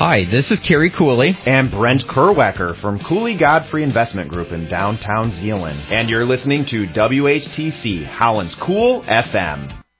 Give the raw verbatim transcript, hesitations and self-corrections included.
Hi, this is Kerry Cooley. And Brent Kerwecker from Cooley Godfrey Investment Group in downtown Zeeland. And you're listening to W H T C, Holland's Cool F M.